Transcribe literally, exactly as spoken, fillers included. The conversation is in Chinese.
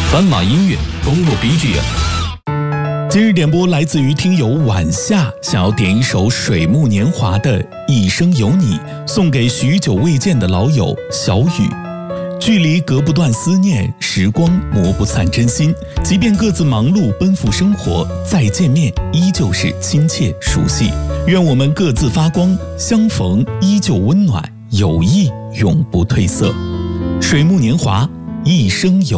斑马音乐，公路 B G M。 今日点播来自于听友晚夏，想要点一首水木年华的《一生有你》，送给许久未见的老友小雨。距离隔不断思念，时光磨不散真心。即便各自忙碌奔赴生活，再见面依旧是亲切熟悉。愿我们各自发光，相逢依旧温暖，友谊永不褪色。水木年华，一生有